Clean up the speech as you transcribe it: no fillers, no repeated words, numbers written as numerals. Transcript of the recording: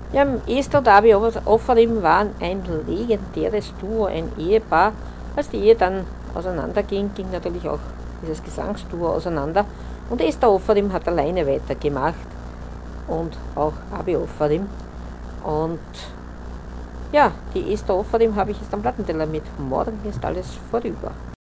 Ja, Esther und Abi Offerding waren ein legendäres Duo, ein Ehepaar. Als die Ehe dann auseinanderging, ging natürlich auch dieses Gesangsduo auseinander. Und Esther Offerding hat alleine weitergemacht und auch Abi Offerding. Und ja, die Esther Offerding habe ich jetzt am Plattenteller mit Morgen ist alles vorüber.